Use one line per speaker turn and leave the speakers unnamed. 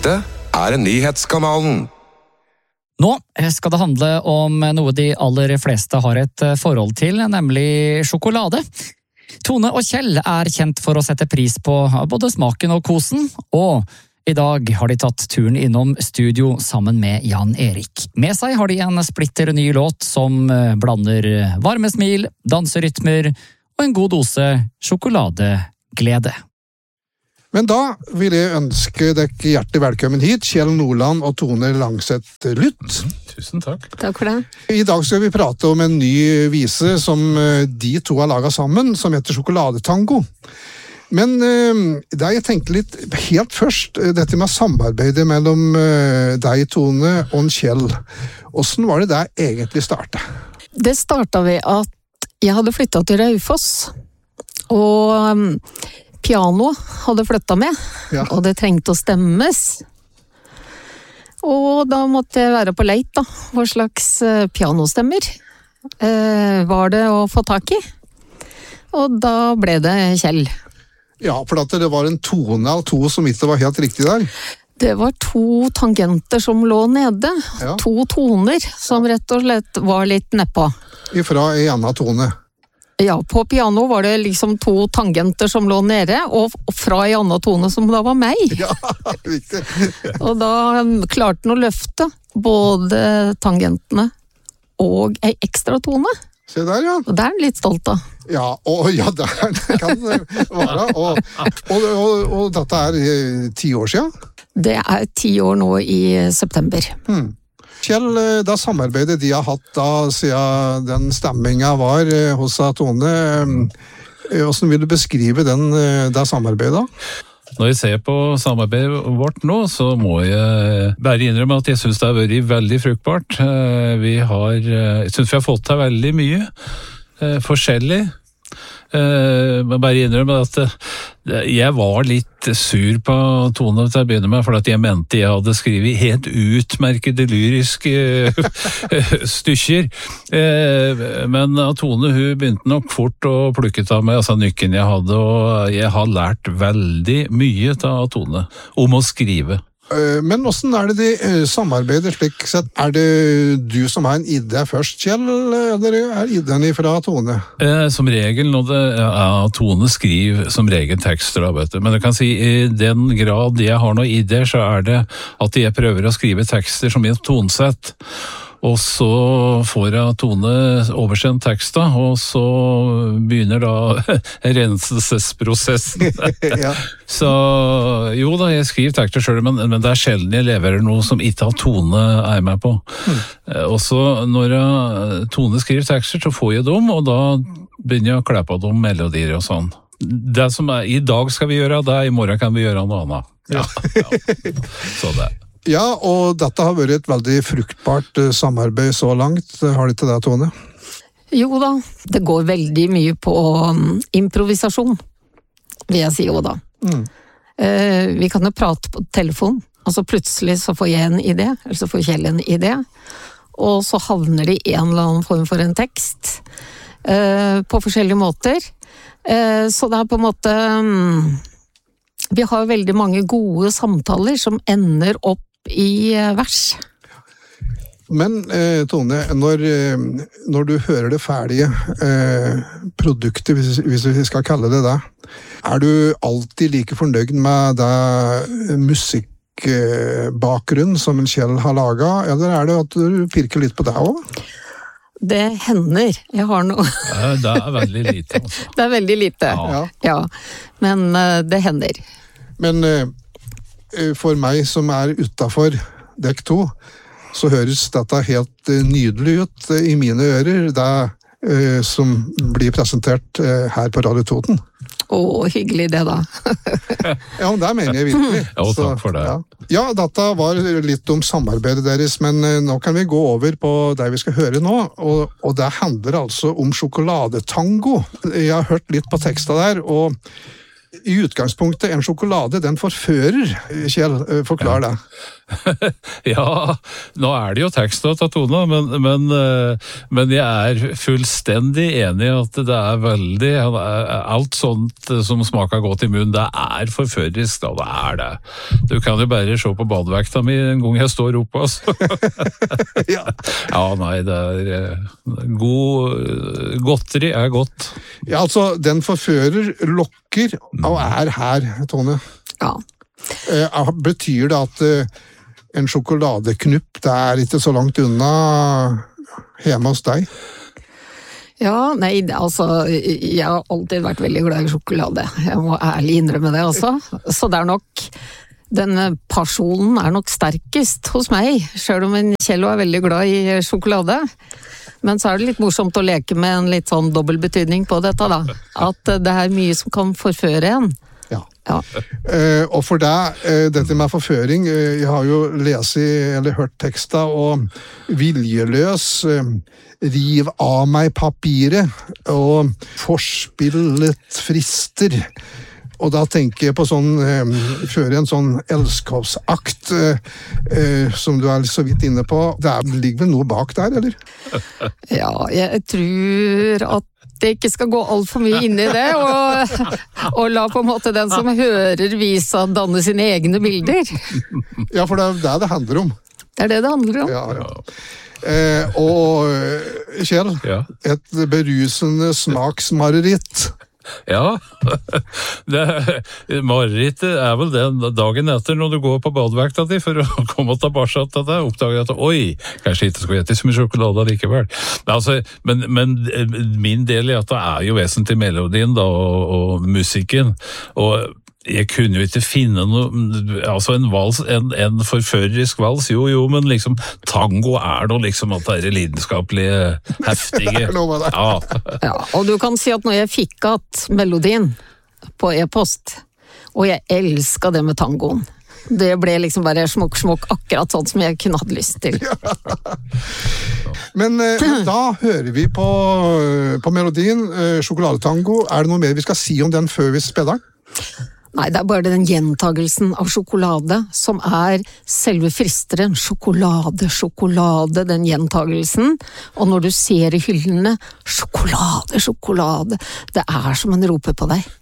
Dette Nyhetskanalen.
Nå skal det handle om noe de aller fleste har et forhold til, nemlig sjokolade. Tone og Kjell kjent for å sette pris på både smaken og kosen, og i dag har de tatt turen innom studio sammen med Jan Erik. Med seg har de en splitter ny låt som blander varme smil, danserytmer og en god dose sjokoladeglede.
Men da vil jeg ønske dere hjertelig velkommen hit, Kjell Nordland og Tone Langseth Lytt.
Tusen takk.
Takk for det.
I dag skal vi prate om en ny vise som de to har laget sammen, som heter Sjokoladetango. Men da jeg tenkte litt helt først, dette med samarbeidet mellom deg, Tone, og Kjell. Hvordan var det der egentlig startet?
Det startet ved at jeg hadde flyttet til Raufoss, og piano hadde flyttet med, ja. Og det trengte å stemmes. Og da måtte jeg være på leit da, hva slags pianostemmer var det å få tak i. Og da ble det Kjell.
Ja, for at det var en tone av to som ikke var helt riktig der.
Det var to tangenter som lå nede, ja. To toner som rett og slett var litt nedpå.
Ifra en annen tone.
Ja, på piano var det liksom to tangenter som lå nede, og fra en annen tone som da var meg.
Ja, riktig.
Og da klarte den å løfte både tangentene og en ekstra tone.
Se der, ja.
Og det den litt stolt av.
Ja, ja, der kan det være. Og dette 10 år siden?
Det 10 år nå i september.
Kjell, da samarbeidet de har hatt da siden den stemmingen var hos Tone, hvordan vil du beskrive det samarbeidet?
Når jeg ser på samarbeidet vårt nå, så må jeg bare innrømme at jeg synes det har vært veldig fruktbart. Jeg synes vi har fått til veldig mye forskjellig. Men bare innrømme at jeg var litt sur på Tone til å begynne med, for at jeg mente jeg hadde skrevet helt utmerkede lyriske stykker. Men Tone, hun begynte nok fort å plukke av meg nykken jeg hadde, og jeg har lært veldig mye av Tone om å skrive.
Men hvordan det de samarbeider slik sett? Det du som har en idé først, Kjell, eller ideen fra Tone?
Som regel, Tone skriver som regel tekster, da, vet du. Men jeg kan si, i den grad jeg har noen ideer, så det at jeg prøver å skrive tekster som i et tonesett. Og så får jeg Tone oversendt teksta, og så begynner da renselsesprosessen. Ja. Så jo da, jeg skriver tekster selv, men det sjelden jeg leverer noe som ikke har Tone med på. Og så når Tone skriver tekster, så får jeg dem, og da begynner jeg å kle på dem melodier og sånn. Det som i dag skal vi gjøre det, i morgen kan vi gjøre noe annet. Ja. Så det.
Ja, og dette har vært et veldig fruktbart samarbeid så langt. Har det ikke det, Tone?
Jo da, det går veldig mye på improvisasjon, vil jeg si jo da. Vi kan jo prate på telefon, og så plutselig så får jeg en idé, eller så får Kjell en idé, og så havner det i en eller annen form for en tekst på forskjellige måter. Så det på en måte... Vi har veldig mange gode samtaler som ender opp i vers.
Men Tone, når du hører det ferdige produktet, hvis vi skal kalle det det, du alltid like fornøyd med det musikkbakgrunn som Kjell har laget, eller det at du pirker litt på det også?
Det hender. Jeg har noe...
Det veldig lite. Altså.
Det veldig lite, ja. Men det hender.
Men for meg som utenfor dekk 2, så høres dette helt nydelig ut i mine ører, det som blir presentert her på Radio Toten.
Hyggelig det da.
Ja, men det mener jeg virkelig.
Ja, takk for det.
Ja, dette var litt om samarbeidet deres, men nå kan vi gå over på det vi skal høre nå, og det handler altså om sjokoladetango. Jeg har hørt litt på teksten der, og i utgangspunktet en sjokolade, den forfører, Kjell, forklar det.
Ja, nå det jo teksten til Tone, men jeg fullstendig enig i at det veldig, alt sånt som smaker godt i munnen, det forførerisk, da, det det. Du kan jo bare se på badevekta mi en gang jeg står oppe, altså.
Ja.
Ja, nei, det godteri godt.
Ja, altså, den forfører, lokker, og her, Tone.
Ja.
Betyr det at en sjokoladeknupp, det ikke så langt unna hjemme hos deg?
Ja, nei, altså, jeg har alltid vært veldig glad i sjokolade. Jeg må ærlig innrømme det også. Så det nok, den pasjonen nok sterkest hos meg, selv om en Kjell veldig glad i sjokolade. Men så det litt morsomt å leke med en litt sånn dobbel betydning på dette da. At det mye som kan forføre en. Ja.
Og for deg, dette med forføring, jeg har jo lest eller hørt tekster, og viljeløs, riv av meg papiret, og forspillet frister. Og da tenker jeg på føre en sånn elskovsakt, som du så vidt inne på. Det ligger vel noe bak der, eller?
Ja, jeg tror at det ikke skal gå alt for mye inn i det, og la på en måte den som hører visa danne sine egne bilder.
Ja, for det det handler om.
Det det handler om.
Ja. Og Kjell, et berusende smaksmareritt.
Ja, marerittet vel den dagen etter når du går på badevekta di for å komme tilbake til det, oppdager at oi, kanskje ikke skal gjette så mye sjokolade likevel. Men min del i at det jo vesentlig melodien da, og musikken, og jeg kunne jo ikke finne noe, altså en vals, en forførerisk vals, jo, men liksom tango noe liksom at det lidenskapelige, heftige.
Ja, og du kan si at når jeg fikk at melodien på e-post, og jeg elsket det med tangoen, det ble liksom bare smokk, akkurat sånn som jeg kunne hatt lyst til.
Men da hører vi på melodien, sjokoladetango. Det noe mer vi skal si om den før vi spiller den?
Nei, det bare den gjentagelsen av sjokolade som selve fristeren. Sjokolade, den gjentagelsen. Og når du ser i hyllene, sjokolade, det som en roper på deg.